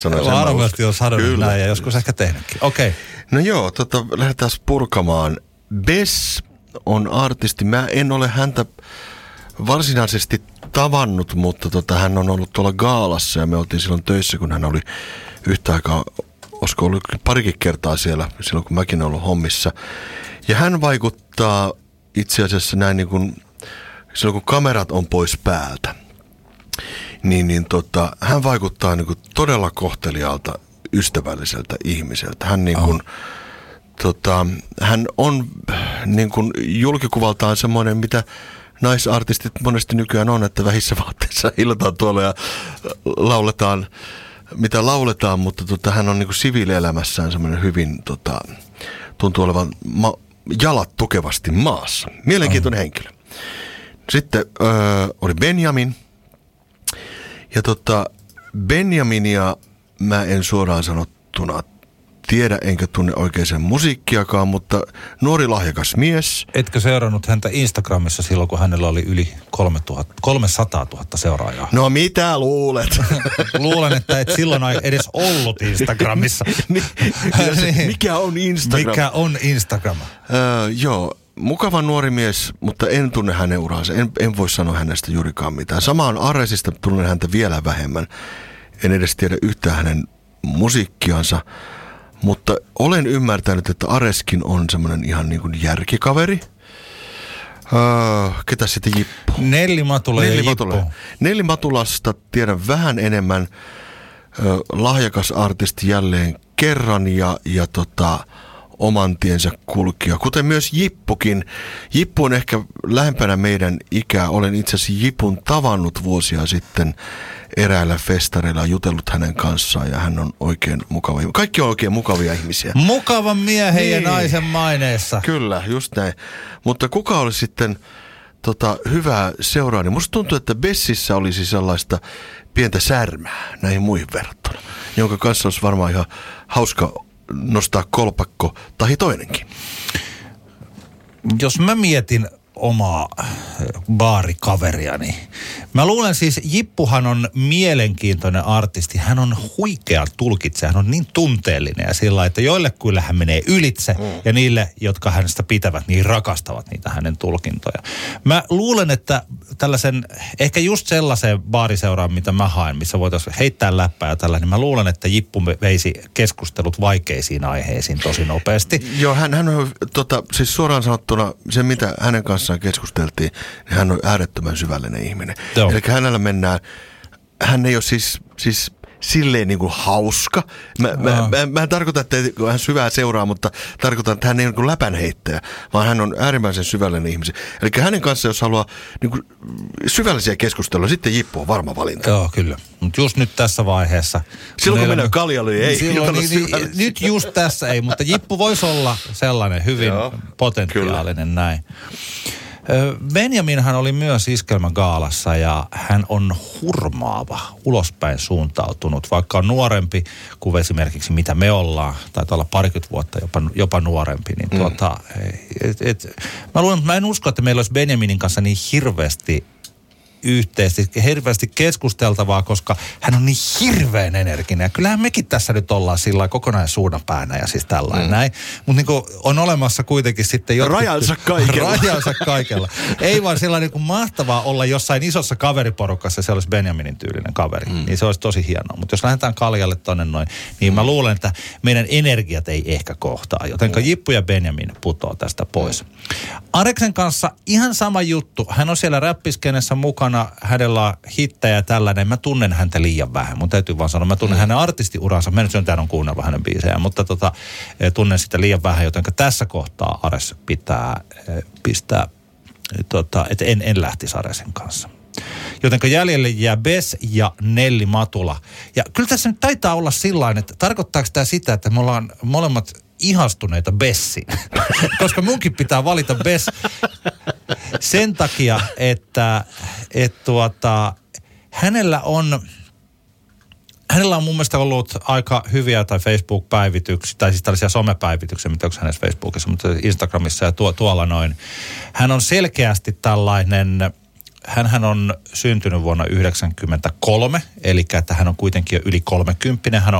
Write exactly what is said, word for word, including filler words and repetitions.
Sanoin varmasti on sanonut näin ja joskus ehkä tehnytkin. Okei. Okay. No joo, tota, lähdetään purkamaan. Bess on artisti. Mä en ole häntä varsinaisesti tavannut, mutta tota, hän on ollut tuolla gaalassa ja me oltiin silloin töissä, kun hän oli yhtä aikaa, olisiko ollut parikin kertaa siellä, silloin kun mäkin olen ollut hommissa. Ja hän vaikuttaa itse asiassa näin niin kuin, silloin kun kamerat on pois päältä, niin, niin tota, hän vaikuttaa niin kuin todella kohteliaalta, ystävälliseltä ihmiseltä. Hän niin kuin, oh. tota, hän on niin kuin julkikuvaltaan semmoinen, mitä naisartistit monesti nykyään on, että vähissä vaatteissa hiljataan tuolla ja lauletaan, mitä lauletaan, mutta tota, hän on niin kuin siviilielämässään semmoinen hyvin, tota, tuntuu olevan ma- jalat tukevasti maassa. Mielenkiintoinen oh. henkilö. Sitten öö, oli Benjamin. Ja tota, Benjaminia mä en suoraan sanottuna tiedä, enkä tunne oikein sen musiikkiakaan, mutta nuori lahjakas mies. Etkö seurannut häntä Instagramissa silloin, kun hänellä oli yli kolmesataatuhatta seuraajaa? No mitä luulet? Luulen, että et silloin edes ollut Instagramissa. Mikä on Instagram? Mikä on Instagram? Öö, joo. Mukava nuori mies, mutta en tunne hänen uraansa. En, en voi sanoa hänestä juurikaan mitään. Samaan Aresista tunnen häntä vielä vähemmän. En edes tiedä yhtään hänen musiikkiansa. Mutta olen ymmärtänyt, että Areskin on semmoinen ihan niin kuin järkikaveri. Öö, ketä sitten Jippu? Nelli Matula ja Jippu. Nelli Matulasta tiedän vähän enemmän. Öö, lahjakas artisti jälleen kerran ja, ja tota... oman tiensä kulkija, kuten myös Jippukin. Jippu on ehkä lähempänä meidän ikää. Olen itse asiassa Jipun tavannut vuosia sitten eräällä festareilla, jutellut hänen kanssaan ja hän on oikein mukava. Kaikki on oikein mukavia ihmisiä. Mukavan miehen niin. Ja naisen maineessa. Kyllä, just näin. Mutta kuka oli sitten tota, hyvää seuraa? Niin musta tuntuu, että Bessissä olisi sellaista pientä särmää näihin muihin verrattuna, jonka kanssa olisi varmaan ihan hauska nostaa kolpakko tai toinenkin. Jos mä mietin omaa baarikaveriani, mä luulen siis, Jippuhan on mielenkiintoinen artisti. Hän on huikea tulkitsija, hän on niin tunteellinen ja sillä, että joille kyllä hän menee ylitse mm. ja niille, jotka hänestä pitävät, niin rakastavat niitä hänen tulkintoja. Mä luulen, että tällaisen, ehkä just sellaiseen baariseuraan, mitä mä haen, missä voitaisiin heittää läppää ja tällä, niin mä luulen, että Jippu veisi keskustelut vaikeisiin aiheisiin tosi nopeasti. Joo, hän, hän on, tota, siis suoraan sanottuna, se mitä hänen kanssaan keskusteltiin, niin hän on äärettömän syvällinen ihminen. Joo. Eli hänellä mennään, hän ei ole siis, siis silleen niin kuin hauska. Mä, no. mä, mä, mä en tarkoita, että hän syvää seuraa, mutta tarkoitan, että hän ei ole niin kuin läpänheittäjä, vaan hän on äärimmäisen syvällinen ihminen. Eli hänen kanssa, jos haluaa niin kuin syvällisiä keskusteluja, sitten Jippu on varma valinta. Joo, kyllä. Mutta just nyt tässä vaiheessa. Silloin kun mennään kaljalle, ei. Silloin, niin, niin, nyt just tässä ei, mutta Jippu voisi olla sellainen hyvin Joo, potentiaalinen kyllä. Näin. Benjaminhan oli myös Iskelmägaalassa ja hän on hurmaava, ulospäin suuntautunut, vaikka on nuorempi kuin esimerkiksi mitä me ollaan, taitaa olla parikymmentä vuotta jopa, jopa nuorempi. Niin tuota, mm. et, et, mä luulen, mä en usko, että meillä olisi Benjaminin kanssa niin hirveästi yhteisesti, hirveästi keskusteltavaa, koska hän on niin hirveän energinen. Ja kyllähän mekin tässä nyt ollaan sillä kokonaisuuden päänä ja siis tällainen mm. näin. Mutta niinku on olemassa kuitenkin sitten jotkut... Rajansa kaikella. Rajansa kaikella. Ei vaan sillä niinku mahtavaa olla jossain isossa kaveriporukassa, se olisi Benjaminin tyylinen kaveri. Mm. Niin se olisi tosi hienoa. Mutta jos lähdetään kaljalle tonne noin, niin mm. mä luulen, että meidän energiat ei ehkä kohtaa. Jotenka mm. Jippu ja Benjamin putoo tästä pois. Mm. Areksen kanssa ihan sama juttu. Hän on siellä räppiskenessä mukana. Hänellä on hittejä ja tällainen. Mä tunnen häntä liian vähän. Mun täytyy vaan sanoa, mä tunnen mm. hänen artistiuransa. Mä nyt sen on kuunnella hänen biisejä, mutta tota, tunnen sitä liian vähän, joten tässä kohtaa Ares pitää pistää, tota, että en, en lähtisi Aresen kanssa. Jotenka jäljelle jää Bess ja Nelli Matula. Ja kyllä tässä nyt taitaa olla sillain, että tarkoittaako tämä sitä, että me ollaan molemmat ihastuneita Bessiin? Koska munkin pitää valita Bess sen takia, että et tuota, hänellä on... Hänellä on mun mielestä ollut aika hyviä tai Facebook-päivityksiä, tai siis tällaisia somepäivityksiä, mitä onko hänessä Facebookissa, mutta Instagramissa ja tuo, tuolla noin. Hän on selkeästi tällainen hänhän on syntynyt vuonna yhdeksänkymmentäkolme, eli että hän on kuitenkin jo yli kolmekymppinen. Hän on